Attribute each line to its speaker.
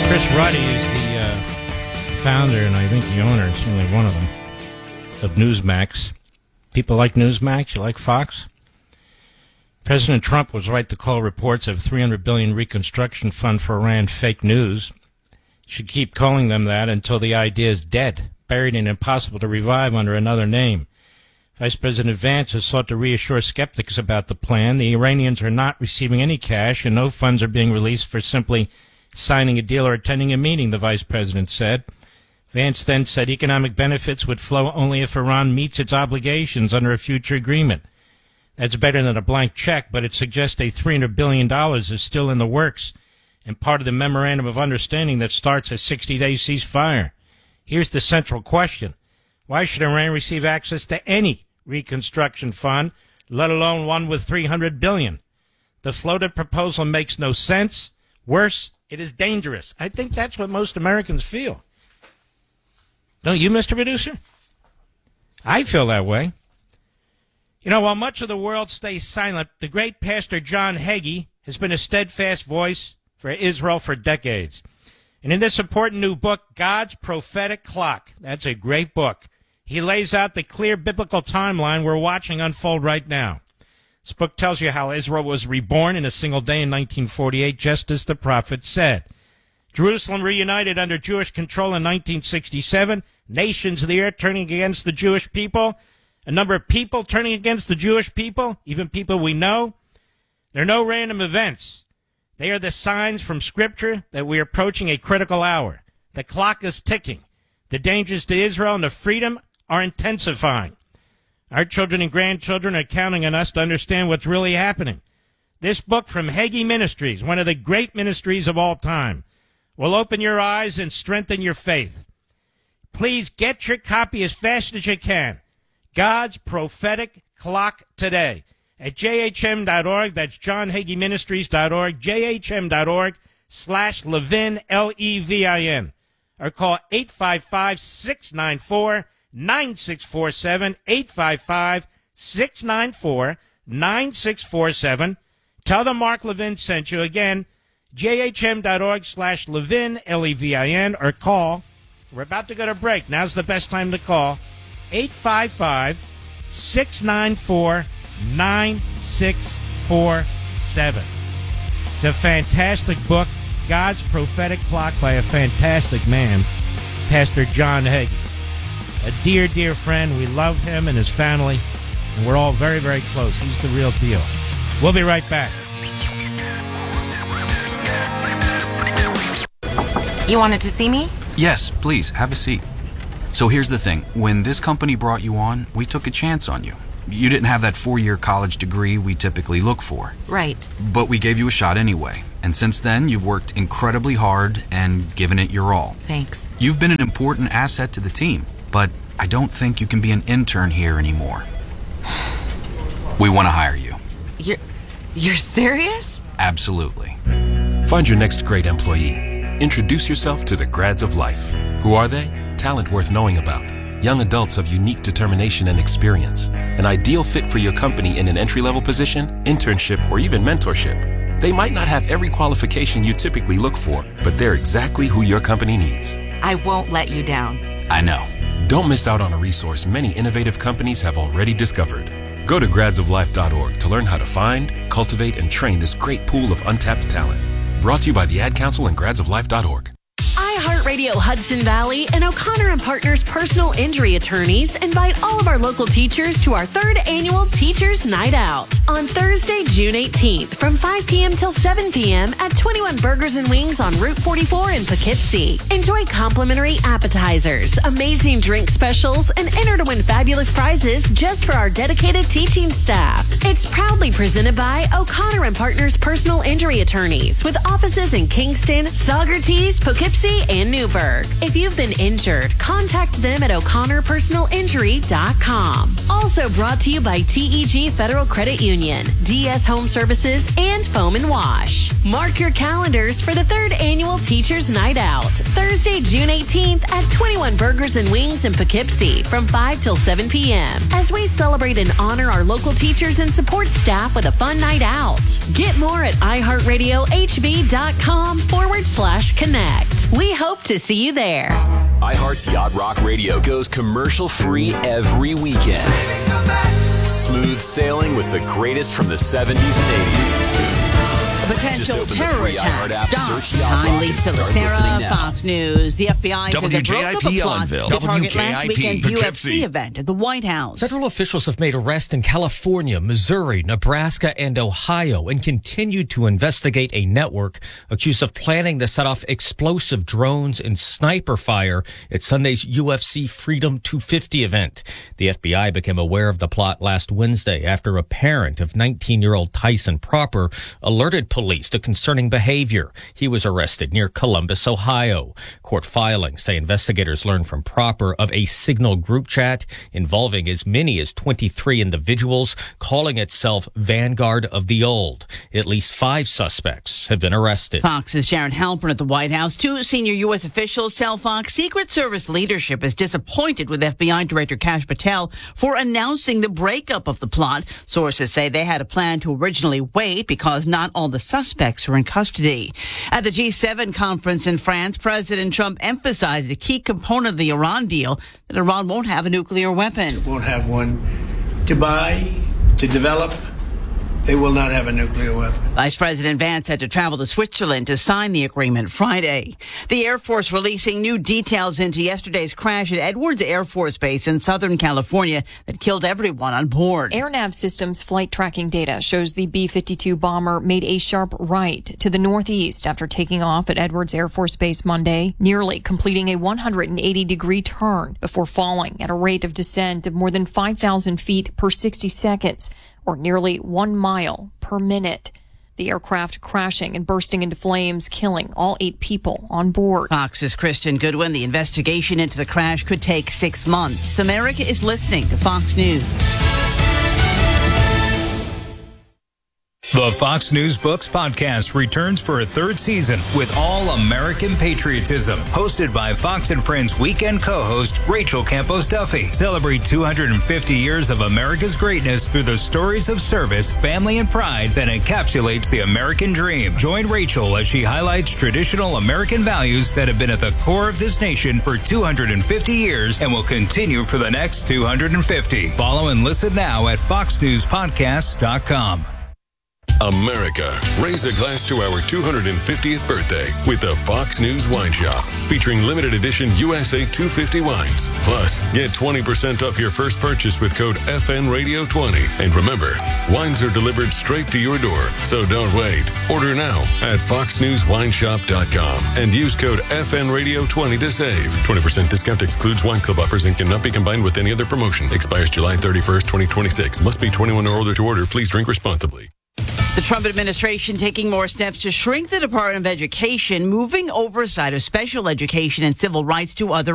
Speaker 1: Chris Ruddy is the founder, and I think the owner, certainly one of them, of Newsmax. People like Newsmax? You like Fox? President Trump was right to call reports of $300 billion reconstruction fund for Iran fake news. Should keep calling them that until the idea is dead, buried and impossible to revive under another name. Vice President Vance has sought to reassure skeptics about the plan. The Iranians are not receiving any cash, and no funds are being released for simply signing a deal or attending a meeting, the vice president said. Vance then said economic benefits would flow only if Iran meets its obligations under a future agreement. That's better than a blank check, but it suggests a $300 billion is still in the works and part of the memorandum of understanding that starts a 60-day ceasefire. Here's the central question. Why should Iran receive access to any reconstruction fund, let alone one with $300 billion? The floated proposal makes no sense. Worse, it is dangerous. I think that's what most Americans feel. Don't you, Mr. Producer? I feel that way. You know, while much of the world stays silent, the great Pastor John Hagee has been a steadfast voice for Israel for decades. And in this important new book, God's Prophetic Clock, that's a great book, he lays out the clear biblical timeline we're watching unfold right now. This book tells you how Israel was reborn in a single day in 1948, just as the prophet said. Jerusalem reunited under Jewish control in 1967, nations there turning against the Jewish people, a number of people turning against the Jewish people, even people we know. They're no random events. They are the signs from Scripture that we are approaching a critical hour. The clock is ticking. The dangers to Israel and to freedom are intensifying. Our children and grandchildren are counting on us to understand what's really happening. This book from Hagee Ministries, one of the great ministries of all time, will open your eyes and strengthen your faith. Please get your copy as fast as you can. God's Prophetic Clock today at jhm.org. That's johnhageeministries.org, jhm.org/Levin, Levin, or call 855-694-9647, 855-694-9647. Tell them Mark Levin sent you. Again, jhm.org/Levin, Levin, or call. We're about to go to break. Now's the best time to call. 855-694-9647. It's a fantastic book, God's Prophetic Clock, by a fantastic man, Pastor John Hagee. A dear, dear friend. We love him and his family, and we're all very, very close. He's the real deal. We'll be right back.
Speaker 2: You wanted to see me?
Speaker 3: Yes, please, have a seat. So here's the thing. When this company brought you on, we took a chance on you. You didn't have that 4-year college degree we typically look for.
Speaker 2: Right.
Speaker 3: But we gave you a shot anyway. And since then, you've worked incredibly hard and given it your all.
Speaker 2: Thanks.
Speaker 3: You've been an important asset to the team, but I don't think you can be an intern here anymore. We want to hire you.
Speaker 2: You're serious?
Speaker 3: Absolutely.
Speaker 4: Find your next great employee. Introduce yourself to the Grads of Life. Who are they? Talent worth knowing about. Young adults of unique determination and experience. An ideal fit for your company in an entry-level position, internship, or even mentorship. They might not have every qualification you typically look for, but they're exactly who your company needs.
Speaker 2: I won't let you down.
Speaker 3: I know.
Speaker 4: Don't miss out on a resource many innovative companies have already discovered. Go to gradsoflife.org to learn how to find, cultivate, and train this great pool of untapped talent. Brought to you by the Ad Council and gradsoflife.org.
Speaker 5: iHeartRadio Hudson Valley and O'Connor and Partners Personal Injury Attorneys invite all of our local teachers to our 3rd annual Teachers Night Out on Thursday, June 18th from 5 p.m. till 7 p.m. at 21 Burgers and Wings on Route 44 in Poughkeepsie. Enjoy complimentary appetizers, amazing drink specials, and enter to win fabulous prizes just for our dedicated teaching staff. It's proudly presented by O'Connor and Partners Personal Injury Attorneys with offices in Kingston, Saugerties, Poughkeepsie, and Newberg. If you've been injured, contact them at o'connorpersonalinjury.com. Also brought to you by TEG Federal Credit Union, DS Home Services, and Foam & Wash. Mark your calendars for the 3rd Annual Teachers Night Out, Thursday, June 18th at 21 Burgers and Wings in Poughkeepsie from 5 till 7 p.m. as we celebrate and honor our local teachers and support staff with a fun night out. Get more at iHeartRadioHB.com/connect. We hope to see you there.
Speaker 6: iHeart's Yacht Rock Radio goes commercial-free every weekend. Smooth sailing with the greatest from the 70s and 80s.
Speaker 7: A potential
Speaker 6: open the
Speaker 7: terror
Speaker 6: free
Speaker 7: attack
Speaker 6: iHeart app,
Speaker 7: stopped.
Speaker 6: search Yacht Rock,
Speaker 7: I'm
Speaker 6: and
Speaker 7: Lisa
Speaker 6: start listening
Speaker 7: Lacera,
Speaker 6: now.
Speaker 7: Fox News. The FBI says it broke up a
Speaker 8: WJIP
Speaker 7: plot
Speaker 8: Ellenville.
Speaker 7: to target last
Speaker 8: WKIP
Speaker 7: weekend's
Speaker 8: Poughkeepsie.
Speaker 7: UFC event at the White House.
Speaker 9: Federal officials have made arrests in California, Missouri, Nebraska, and Ohio and continue to investigate a network accused of planning to set off explosive drones and sniper fire at Sunday's UFC Freedom 250 event. The FBI became aware of the plot last Wednesday after a parent of 19-year-old Tyson Proper alerted police to concerning behavior. He was arrested near Columbus, Ohio. Court filings say investigators learned from Proper of a Signal group chat involving as many as 23 individuals calling itself Vanguard of the Old. At least 5 suspects have been arrested.
Speaker 7: Fox's Sharon Halpern at the White House. 2 senior U.S. officials tell Fox Secret Service leadership is disappointed with FBI Director Kash Patel for announcing the breakup of the plot. Sources say they had a plan to originally wait because not all the suspects were in custody. At the G7 conference in France, President Trump emphasized a key component of the Iran deal, that Iran won't have a nuclear weapon.
Speaker 10: Won't have one to buy, to develop. They will not have a nuclear weapon.
Speaker 7: Vice President Vance had to travel to Switzerland to sign the agreement Friday. The Air Force releasing new details into yesterday's crash at Edwards Air Force Base in Southern California that killed everyone on board.
Speaker 11: AirNav Systems flight tracking data shows the B-52 bomber made a sharp right to the northeast after taking off at Edwards Air Force Base Monday, nearly completing a 180-degree turn before falling at a rate of descent of more than 5,000 feet per 60 seconds. Or nearly 1 mile per minute. The aircraft crashing and bursting into flames, killing all 8 people on board.
Speaker 7: Fox's Kristen Goodwin. The investigation into the crash could take 6 months. America is listening to Fox News.
Speaker 12: The Fox News Books podcast returns for a 3rd season with all American patriotism. Hosted by Fox and Friends weekend co-host Rachel Campos Duffy. Celebrate 250 years of America's greatness through the stories of service, family, and pride that encapsulates the American dream. Join Rachel as she highlights traditional American values that have been at the core of this nation for 250 years and will continue for the next 250. Follow and listen now at foxnewspodcast.com.
Speaker 13: America, raise a glass to our 250th birthday with the Fox News Wine Shop, featuring limited edition USA 250 wines. Plus, get 20% off your first purchase with code FNRadio20. And remember, wines are delivered straight to your door, so don't wait. Order now at foxnewswineshop.com and use code FNRadio20 to save. 20% discount excludes wine club offers and cannot be combined with any other promotion. Expires July 31st, 2026. Must be 21 or older to order. Please drink responsibly.
Speaker 7: The Trump administration taking more steps to shrink the Department of Education, moving oversight of special education and civil rights to other